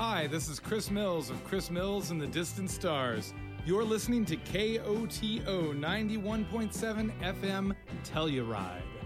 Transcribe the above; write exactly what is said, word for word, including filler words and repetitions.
Hi, this is Chris Mills of Chris Mills and the Distant Stars. You're listening to K O T O ninety-one point seven F M Telluride.